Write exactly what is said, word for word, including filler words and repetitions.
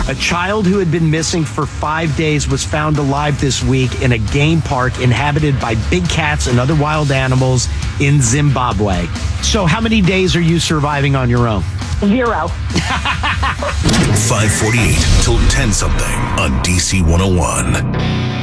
A child who had been missing for five days was found alive this week in a game park inhabited by big cats and other wild animals in Zimbabwe. So how many days are you surviving on your own? Zero. five forty-eight till ten something on D C one oh one.